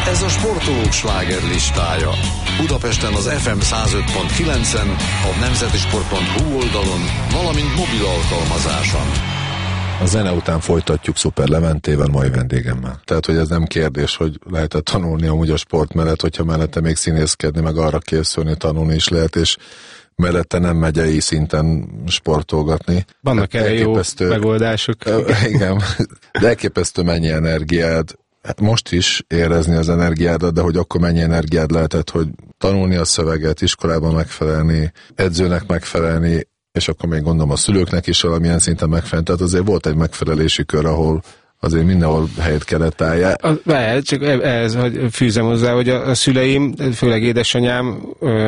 Ez a sportolók slágerlistája. Budapesten az FM 105.9-en, a nemzetisport.hu oldalon, valamint mobil alkalmazáson. A zene után folytatjuk Szuper Leventével, mai vendégemmel. Tehát, hogy ez nem kérdés, hogy lehet tanulni amúgy a sport mellett, hogyha mellette még színészkedni, meg arra készülni, tanulni is lehet, és mellette nem megyei szinten sportolgatni. Vannak erre jó megoldások. Igen, de elképesztő mennyi energiád, most is érezni az energiádat, de hogy akkor mennyi energiád lehetett, hogy tanulni a szöveget, iskolában megfelelni, edzőnek megfelelni, és akkor még gondolom a szülőknek is valamilyen szinten megfelelni. Tehát azért volt egy megfelelési kör, ahol azért mindenhol helyet kellett álljál. Csak ez, hogy fűzem hozzá, hogy a szüleim, főleg édesanyám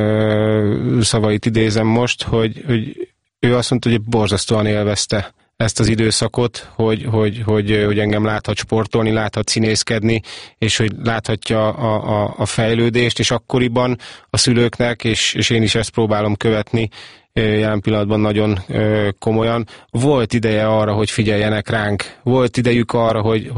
szavait idézem most, hogy ő azt mondta, hogy borzasztóan élvezte ezt az időszakot, hogy engem láthat sportolni, láthat színészkedni, és hogy láthatja a fejlődést, és akkoriban a szülőknek, és én is ezt próbálom követni, jelen pillanatban nagyon komolyan. Volt ideje arra, hogy figyeljenek ránk. Volt idejük arra,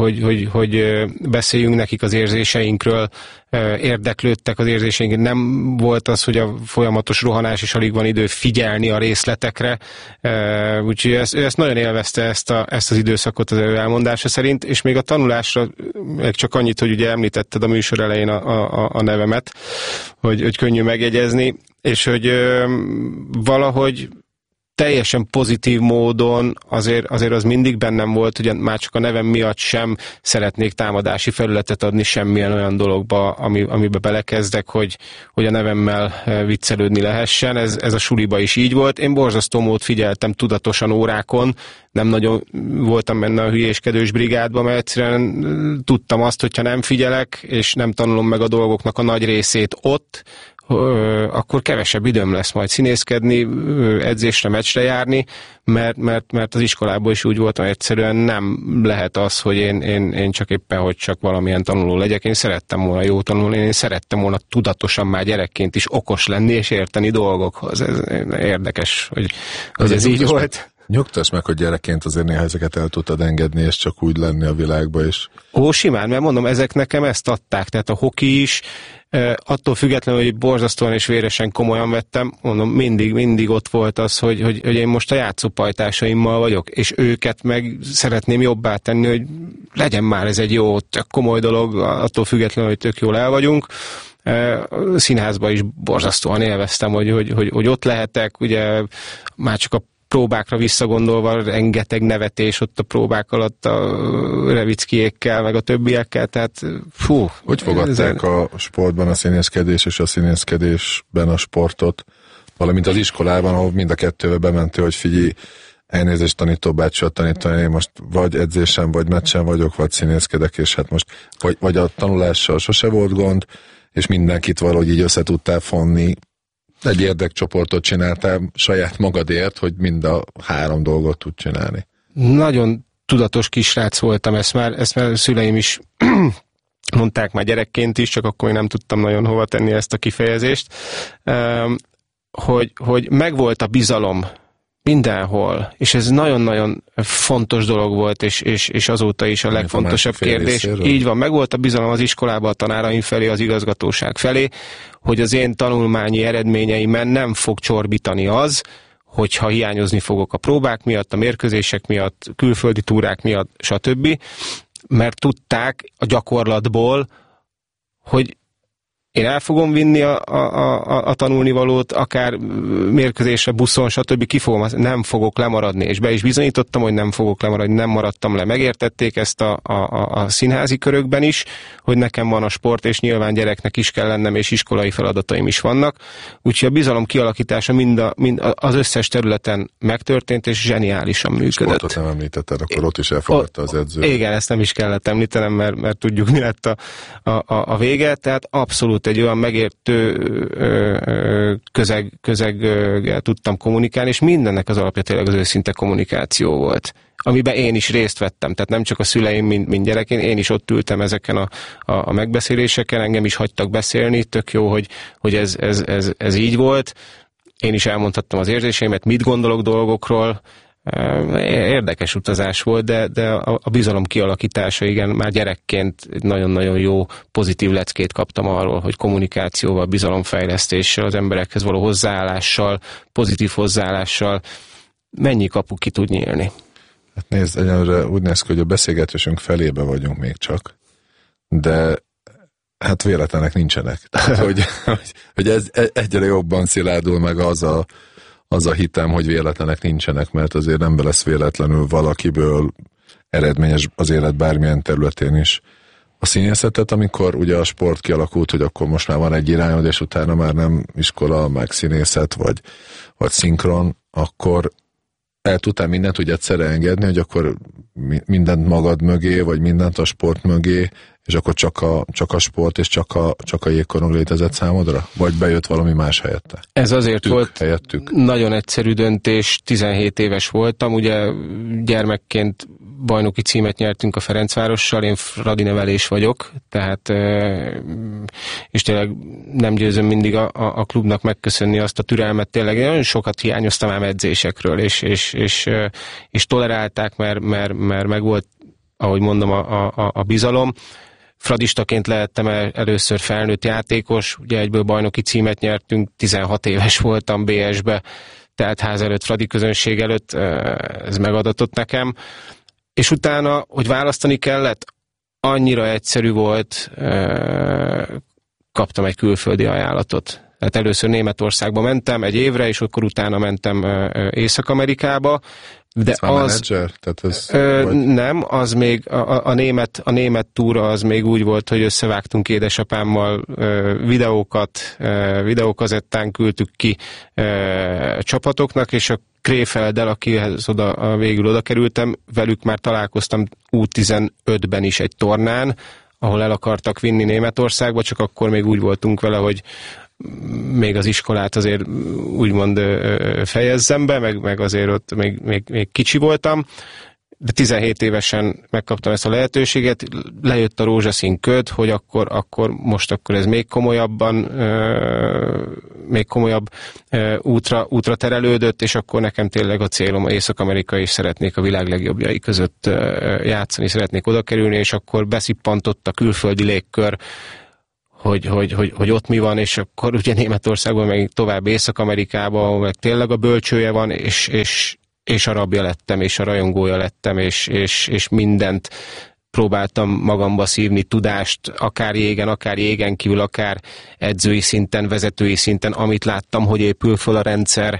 hogy beszéljünk nekik az érzéseinkről, érdeklődtek az érzéseink. Nem volt az, hogy a folyamatos rohanás, és alig van idő figyelni a részletekre. Úgyhogy ezt nagyon élvezte ezt az időszakot az elmondása szerint, és még a tanulásra csak annyit, hogy ugye említetted a műsor elején a nevemet, hogy könnyű megjegyezni, és hogy valahogy teljesen pozitív módon azért az mindig bennem volt, hogy már csak a nevem miatt sem szeretnék támadási felületet adni semmilyen olyan dologba, amiben belekezdek, hogy a nevemmel viccelődni lehessen. Ez a suliba is így volt. Én borzasztó mód figyeltem tudatosan órákon, nem nagyon voltam benne a hülyéskedős brigádban, mert egyszerűen tudtam azt, hogyha nem figyelek, és nem tanulom meg a dolgoknak a nagy részét ott, akkor kevesebb időm lesz majd színészkedni, edzésre, meccsre járni, mert az iskolában is úgy voltam, egyszerűen nem lehet az, hogy én csak éppen, hogy csak valamilyen tanuló legyek. Én szerettem volna jó tanulni, én szerettem volna tudatosan már gyerekként is okos lenni és érteni dolgokhoz. Ez érdekes, hogy ez így volt. Nyugtass meg, hogy gyerekként azért néha ezeket el tudtad engedni, és csak úgy lenni a világba is. Simán, mert mondom, ezek nekem ezt adták, tehát a hoki is, attól függetlenül, hogy borzasztóan és véresen komolyan vettem, mondom, mindig ott volt az, hogy én most a játszópajtásaimmal vagyok, és őket meg szeretném jobbá tenni, hogy legyen már ez egy jó, tök komoly dolog, attól függetlenül, hogy tök jól el vagyunk. Színházban is borzasztóan élveztem, hogy ott lehetek, ugye már csak a próbákra visszagondolva rengeteg nevetés ott a próbák alatt a Revickiékkel, meg a többiekkel, tehát fú. Hogy fogadták a sportban a színészkedés és a színészkedésben a sportot, valamint az iskolában, ahol mind a kettőbe bementél, hogy figyelj, elnézést tanítóbácsival tanítani, én most vagy edzésen, vagy meccsen vagyok, vagy színészkedek, és hát most vagy a tanulással sose volt gond, és mindenkit valahogy így össze tudtál fonni. Egy érdekcsoportot csináltál saját magadért, hogy mind a három dolgot tud csinálni. Nagyon tudatos kisrác voltam, ezt már szüleim is mondták már gyerekként is, csak akkor én nem tudtam nagyon hova tenni ezt a kifejezést, hogy megvolt a bizalom mindenhol, és ez nagyon-nagyon fontos dolog volt, és azóta is a legfontosabb kérdés. Így van, megvolt a bizalom az iskolában, a tanáraim felé, az igazgatóság felé, hogy az én tanulmányi eredményeimen nem fog csorbítani az, hogyha hiányozni fogok a próbák miatt, a mérkőzések miatt, külföldi túrák miatt, stb. Mert tudták a gyakorlatból, hogy én el fogom vinni a tanulnivalót, akár mérkőzésre, buszon, stb. Nem fogok lemaradni, és be is bizonyítottam, hogy nem fogok lemaradni, nem maradtam le. Megértették ezt a színházi körökben is, hogy nekem van a sport, és nyilván gyereknek is kell lennem, és iskolai feladataim is vannak. Úgyhogy a bizalom kialakítása mind az összes területen megtörtént, és zseniálisan működött. Sportot nem említetted, akkor ott is elfogadta az edző. Igen, ezt nem is kellett említenem, mert tudjuk, mi lett a vége, tehát abszolút egy olyan megértő közeggel tudtam kommunikálni, és mindennek az alapja tényleg az őszinte kommunikáció volt, amiben én is részt vettem, tehát nem csak a szüleim, mint gyerek, én is ott ültem ezeken a megbeszéléseken, engem is hagytak beszélni, tök jó, hogy ez így volt, én is elmondhattam az érzéseimet, mit gondolok dolgokról, Érdekes utazás volt, de a bizalom kialakítása, igen, már gyerekként nagyon-nagyon jó, pozitív leckét kaptam arról, hogy kommunikációval, bizalomfejlesztéssel, az emberekhez való hozzáállással, pozitív hozzáállással mennyi kapu ki tud nyílni. Hát nézd, egyenlőre úgy néz ki, hogy a beszélgetésünk felébe vagyunk még csak, de hát véletlenek nincsenek. Tehát, hogy ez egyre jobban szilárdul meg az a hitem, hogy véletlenek nincsenek, mert azért nem lesz véletlenül valakiből eredményes az élet bármilyen területén is. A színészetet, amikor ugye a sport kialakult, hogy akkor most már van egy irányod, és utána már nem iskola, meg színészet, vagy szinkron, akkor el tudtál mindent úgy egyszerre engedni, hogy akkor mindent magad mögé, vagy mindent a sport mögé, és akkor csak a sport és csak a jégkorong létezett számodra? Vagy bejött valami más helyette? Ez azért volt helyettük. Nagyon egyszerű döntés, 17 éves voltam, ugye gyermekként bajnoki címet nyertünk a Ferencvárossal, én fradinevelés vagyok, tehát és tényleg nem győzöm mindig a klubnak megköszönni azt a türelmet, tényleg nagyon sokat hiányoztam ám edzésekről, és tolerálták, mert meg volt, ahogy mondom, a bizalom. Fradistaként lehettem először felnőtt játékos, ugye egyből bajnoki címet nyertünk, 16 éves voltam BS-be, tehát ház előtt, Fradi közönség előtt, ez megadatott nekem. És utána, hogy választani kellett, annyira egyszerű volt, kaptam egy külföldi ajánlatot. Tehát először Németországba mentem egy évre, és akkor utána mentem Észak-Amerikába. De menedzser? Tehát ez nem, az még a német túra az még úgy volt, hogy összevágtunk édesapámmal videókazettán küldtük ki csapatoknak, és a Krefelddel, akihez végül oda kerültem, velük már találkoztam U15-ben is egy tornán, ahol el akartak vinni Németországba, csak akkor még úgy voltunk vele, hogy még az iskolát azért úgymond fejezzem be, meg azért ott még kicsi voltam, de 17 évesen megkaptam ezt a lehetőséget, lejött a rózsaszín köd, hogy akkor ez még komolyabb útra terelődött, és akkor nekem tényleg a célom Észak-Amerika, és szeretnék a világ legjobbjai között játszani, szeretnék oda kerülni, és akkor beszippantott a külföldi légkör, hogy ott mi van, és akkor ugye Németországban, meg tovább Észak-Amerikában, ahol meg tényleg a bölcsője van, és a rabja lettem, és a rajongója lettem, és mindent próbáltam magamba szívni, tudást, akár jégen kívül, akár edzői szinten, vezetői szinten, amit láttam, hogy épül föl a rendszer,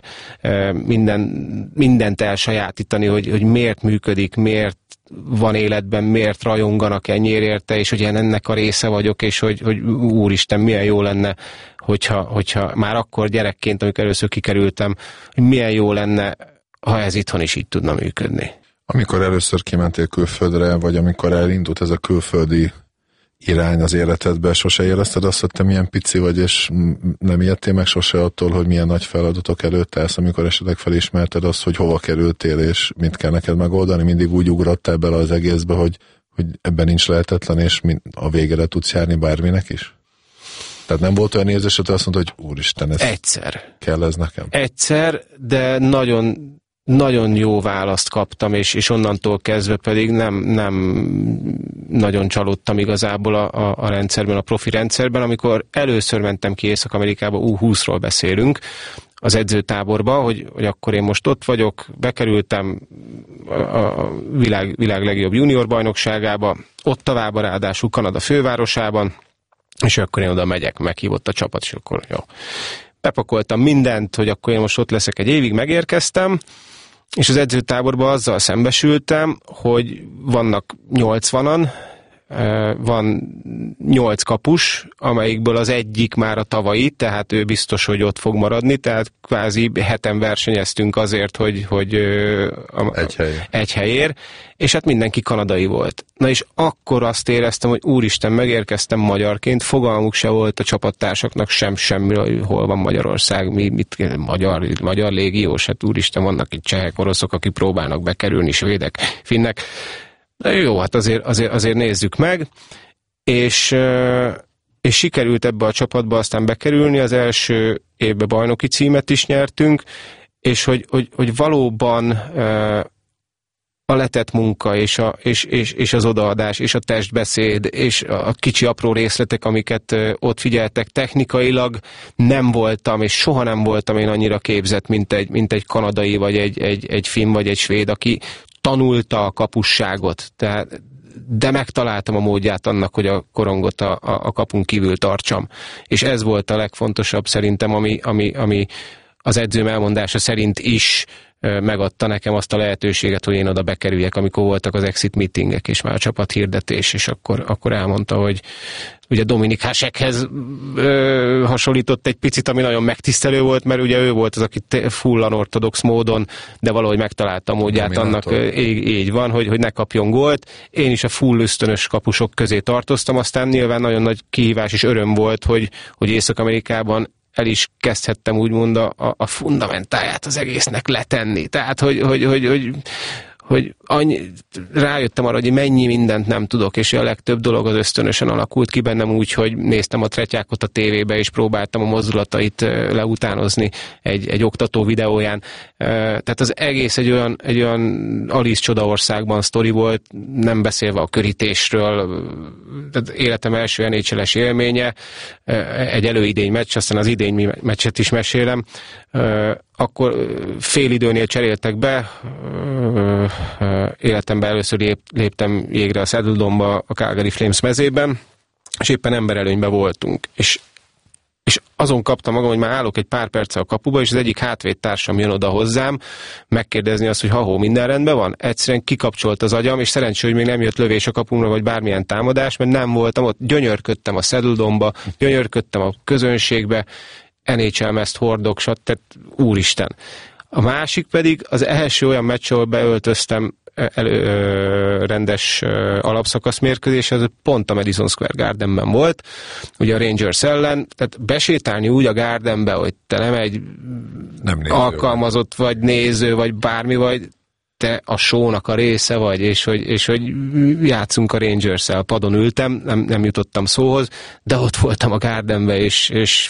mindent elsajátítani, hogy miért működik, miért van életben, miért rajonganak ennyire érte, és hogy én ennek a része vagyok, és hogy úristen, milyen jó lenne, hogyha már akkor gyerekként, amikor először kikerültem, hogy milyen jó lenne, ha ez itthon is így tudna működni. Amikor először kimentél külföldre, vagy amikor elindult ez a külföldi irány az életedbe, sose érezted azt, hogy te milyen pici vagy, és nem ijedtél meg sose attól, hogy milyen nagy feladatok előtt állsz, amikor esetleg felismerted azt, hogy hova kerültél, és mit kell neked megoldani, mindig úgy ugrottál bele az egészbe, hogy ebben nincs lehetetlen, és a végére tudsz járni bárminek is? Tehát nem volt olyan érzés, hogy azt mondta, hogy úristen, ez egyszer kell ez nekem? Egyszer, de nagyon jó választ kaptam, és onnantól kezdve pedig nem nagyon csalódtam igazából a rendszerben, a profi rendszerben. Amikor először mentem ki Észak-Amerikába, U20-ról beszélünk, az edzőtáborba, hogy akkor én most ott vagyok, bekerültem a világ legjobb junior bajnokságába, Ottawába, ráadásul Kanada fővárosában, és akkor én oda megyek, meghívott a csapat, és akkor jó. Bepakoltam mindent, hogy akkor én most ott leszek egy évig, megérkeztem, és az edzőtáborban azzal szembesültem, hogy vannak 80-an, van 8 kapus, amelyikből az egyik már a tavalyi, tehát ő biztos, hogy ott fog maradni, tehát kvázi heten versenyeztünk azért, hogy egy helyért, és hát mindenki kanadai volt. Na és akkor azt éreztem, hogy úristen, megérkeztem magyarként, fogalmuk se volt a csapattársaknak semmiről, hol van Magyarország, magyar légiós, hát úristen, vannak itt csehek, oroszok, akik próbálnak bekerülni, svédek, finnek. De jó, hát azért nézzük meg, és sikerült ebbe a csapatba aztán bekerülni, az első évben bajnoki címet is nyertünk, és hogy valóban a letett munka, és az odaadás, és a testbeszéd, és a kicsi apró részletek, amiket ott figyeltek, technikailag nem voltam, és soha nem voltam én annyira képzett, mint egy kanadai, vagy egy finn, vagy egy svéd, aki tanulta a kapusságot. De megtaláltam a módját annak, hogy a korongot a kapun kívül tartsam. És ez volt a legfontosabb szerintem, ami az edzőm elmondása szerint is megadta nekem azt a lehetőséget, hogy én oda bekerüljek, amikor voltak az exit meetingek, és már a csapathirdetés, és akkor elmondta, hogy ugye Dominik Hasekhez hasonlított egy picit, ami nagyon megtisztelő volt, mert ugye ő volt az, aki full unorthodox módon, de valahogy megtalálta a módját annak, így van, hogy ne kapjon gólt. Én is a full ösztönös kapusok közé tartoztam, aztán nyilván nagyon nagy kihívás és öröm volt, hogy Észak-Amerikában el is kezdhettem úgymond a fundamentáját az egésznek letenni. Tehát, hogy rájöttem arra, hogy mennyi mindent nem tudok, és a legtöbb dolog az ösztönösen alakult ki bennem úgy, hogy néztem a tretyákot a tévébe, és próbáltam a mozdulatait leutánozni egy oktató videóján. Tehát az egész egy olyan Alice Csodaországban sztori volt, nem beszélve a körítésről, tehát életem első NHL-es élménye, egy előidény meccs, aztán az idény meccset is mesélem. Akkor félidőnél cseréltek be, életemben először léptem jégre a Saddle Dome-ba a Calgary Flames mezében, és éppen emberelőnyben voltunk. És azon kaptam magam, hogy már állok egy pár perccel a kapuba, és az egyik hátvédtársam jön oda hozzám, megkérdezni azt, hogy minden rendben van? Egyszerűen kikapcsolt az agyam, és szerencsé, hogy még nem jött lövés a kapumra, vagy bármilyen támadás, mert nem voltam ott, gyönyörködtem a Saddle Dome-ba, gyönyörködtem a közönségbe, NHL mezt hordok, tehát úristen. A másik pedig az első olyan meccs, ahol beöltöztem rendes alapszakaszmérkőzés, az pont a Madison Square Gardenben volt, ugye a Rangers ellen, tehát besétálni úgy a Gardenbe, hogy te nem egy alkalmazott vagy néző, vagy bármi vagy, te a show-nak a része vagy, és hogy játszunk a Rangers-el, padon ültem, nem jutottam szóhoz, de ott voltam a Gardenbe, és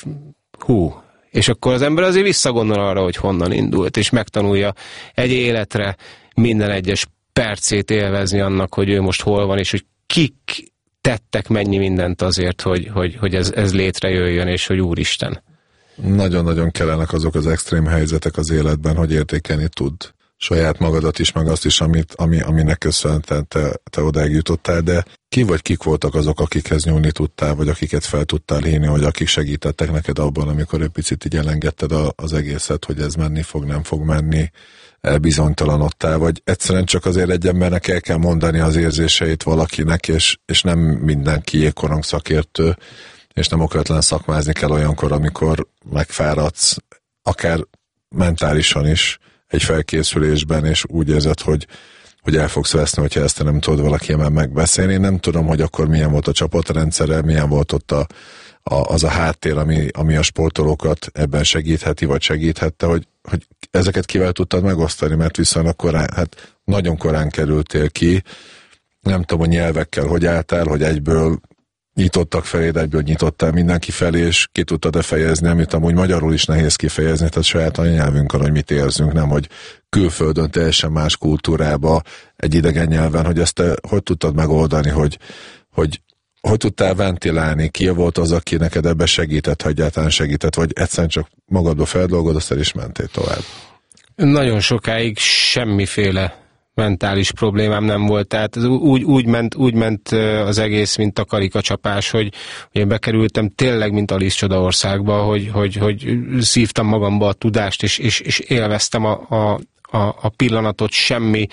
és akkor az ember azért visszagondol arra, hogy honnan indult, és megtanulja egy életre minden egyes percét élvezni annak, hogy ő most hol van, és hogy kik tettek mennyi mindent azért, hogy ez létrejöjjön, és hogy úristen. Nagyon-nagyon kellenek azok az extrém helyzetek az életben, hogy értékelni tud saját magadat is, meg azt is, aminek köszönhetően te odáig jutottál, de kik voltak azok, akikhez nyúlni tudtál, vagy akiket fel tudtál hívni, vagy akik segítettek neked abban, amikor egy picit így elengedted az egészet, hogy ez menni fog, nem fog menni, elbizonytalanodtál, vagy egyszerűen csak azért egy embernek el kell mondani az érzéseit valakinek, és nem mindenki jégkorong szakértő, és nem okvetlen szakmázni kell olyankor, amikor megfáradsz, akár mentálisan is, egy felkészülésben, és úgy érzed, hogy el fogsz veszni, hogyha ezt nem tudod valakivel megbeszélni. Én nem tudom, hogy akkor milyen volt a csapatrendszere, milyen volt ott az a háttér, ami a sportolókat ebben segítheti, vagy segíthette, hogy ezeket kivel tudtad megosztani, mert viszonylag korán, hát nagyon korán kerültél ki, nem tudom, hogy nyelvekkel hogy álltál, hogy egyből nyitottak feléd, egyből nyitottál mindenki felé, és ki tudtad-e fejezni, amit amúgy magyarul is nehéz kifejezni, tehát saját anyanyelvünkön, hogy mit érzünk, nem, hogy külföldön teljesen más kultúrába, egy idegen nyelven, hogy ezt te hogy tudtad megoldani, hogy tudtál ventilálni, ki volt az, aki neked ebbe segített, ha egyáltalán segített, vagy egyszerűen csak magadba feldolgoztál és mentél tovább? Nagyon sokáig semmiféle mentális problémám nem volt, tehát úgy ment az egész, mint a karikacsapás, hogy én bekerültem tényleg, mint Alice Csodaországba, hogy szívtam magamba a tudást, és élveztem a pillanatot, semmi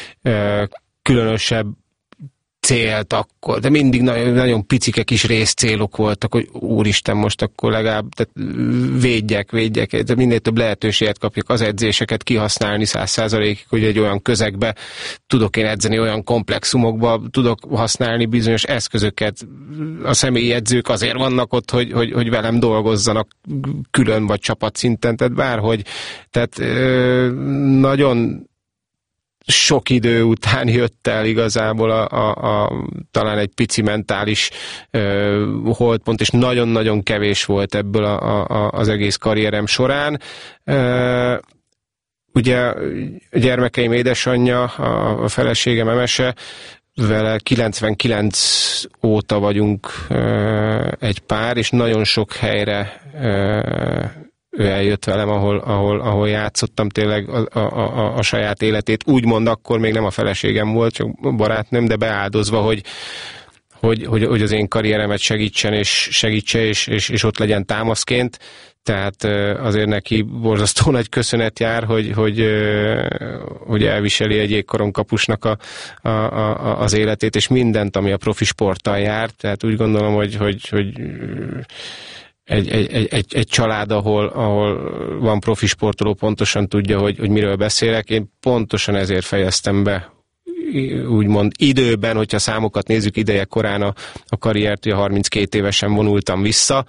különösebb célt akkor, de mindig nagyon, nagyon picike kis részcélok voltak, hogy úristen, most akkor legalább védjek, de minél több lehetőséget kapjak az edzéseket kihasználni 100%-ig, hogy egy olyan közegbe tudok én edzeni, olyan komplexumokba tudok használni bizonyos eszközöket. A személyi edzők azért vannak ott, hogy velem dolgozzanak külön vagy csapatszinten, tehát bárhogy. Tehát nagyon sok idő után jött el igazából talán egy pici mentális holdpont, és nagyon-nagyon kevés volt ebből az egész karrierem során. ugye a gyermekeim édesanyja, a feleségem Emese, vele 99 óta vagyunk egy pár, és nagyon sok helyre ő eljött velem, ahol játszottam tényleg a saját életét. Úgymond akkor még nem a feleségem volt, csak barátnőm, de beáldozva, hogy az én karrieremet segítse, és ott legyen támaszként. Tehát azért neki borzasztó nagy köszönet jár, hogy elviseli egy jégkorongkapusnak az életét, és mindent, ami a profi sporttal jár. Tehát úgy gondolom, hogy egy család, ahol van profi sportoló, pontosan tudja, hogy miről beszélek. Én pontosan ezért fejeztem be, úgymond időben, hogyha számokat nézzük, ideje korán a karriert, ugye 32 évesen vonultam vissza,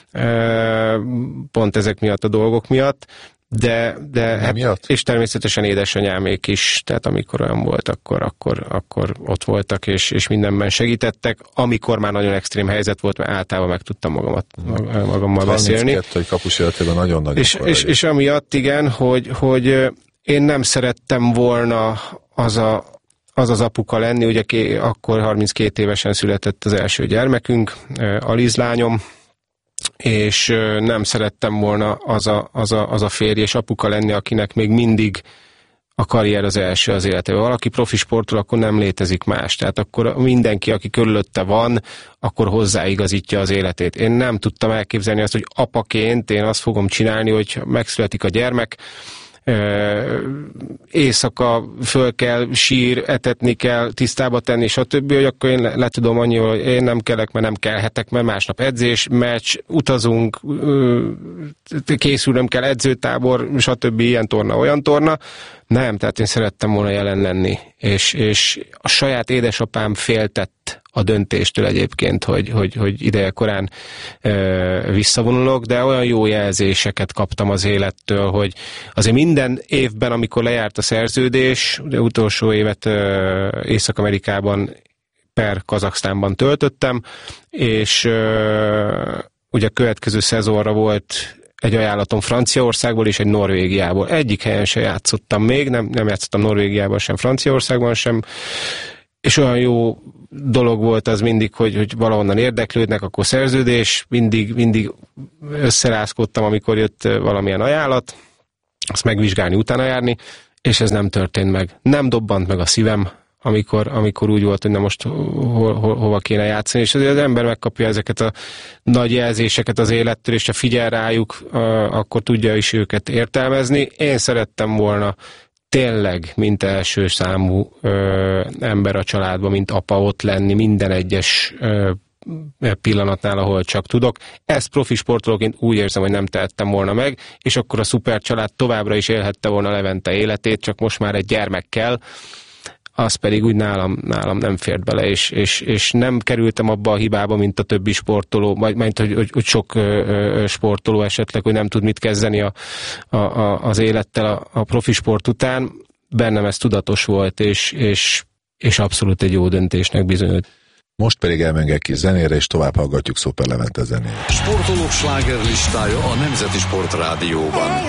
pont ezek miatt a dolgok miatt, de hát, és természetesen édesanyámék is, tehát amikor olyan volt, akkor ott voltak, és mindenben segítettek, amikor már nagyon extrém helyzet volt, mert általában meg tudtam magammal beszélni. 32 kapus életében nagyon-nagyon és amiatt igen, hogy én nem szerettem volna az apuka lenni, ugye akkor 32 évesen született az első gyermekünk, Aliz lányom, és nem szerettem volna az a férj és apuka lenni, akinek még mindig a karrier az első az életében. Valaki profi sportol, akkor nem létezik más. Tehát akkor mindenki, aki körülötte van, akkor hozzáigazítja az életét. Én nem tudtam elképzelni azt, hogy apaként én azt fogom csinálni, hogy megszületik a gyermek, éjszaka föl kell, sír, etetni kell, tisztába tenni, stb., hogy akkor én le tudom annyival, hogy én nem kelek, mert nem kelhetek, mert másnap edzés, meccs, utazunk, készülnöm kell, edzőtábor, stb., ilyen torna, olyan torna. Nem, tehát én szerettem volna jelen lenni, és a saját édesapám féltett a döntéstől egyébként, hogy ideje korán visszavonulok, de olyan jó jelzéseket kaptam az élettől, hogy azért minden évben, amikor lejárt a szerződés, de utolsó évet Észak-Amerikában per Kazaksztánban töltöttem, és ugye a következő szezonra volt egy ajánlatom Franciaországból és egy Norvégiából. Egyik helyen se játszottam még, nem játszottam Norvégiában sem, Franciaországban sem, és olyan jó dolog volt az mindig, hogy valahonnan érdeklődnek, akkor szerződés, mindig összerázkodtam, amikor jött valamilyen ajánlat, azt megvizsgálni, utána járni, és ez nem történt meg. Nem dobbant meg a szívem, amikor úgy volt, hogy na most hova kéne játszani, és az ember megkapja ezeket a nagy jelzéseket az élettől, és ha figyel rájuk, akkor tudja is őket értelmezni. Én szerettem volna tényleg, mint első számú ember a családban, mint apa ott lenni minden egyes pillanatnál, ahol csak tudok. Ezt profi sportolóként úgy érzem, hogy nem tehettem volna meg, és akkor a szupercsalád továbbra is élhette volna Levente életét, csak most már egy gyermekkel, az pedig úgy nálam nem fért bele, és nem kerültem abba a hibába, mint a többi sportoló, majd hogy sok sportoló esetleg, hogy nem tud mit kezdeni az élettel a profi sport után. Bennem ez tudatos volt, és abszolút egy jó döntésnek bizonyult. Most pedig elmegyünk egy kis zenére, és tovább hallgatjuk Szuper Levente zenét. Sportolók slágerlistája a Nemzeti Sport Rádióban.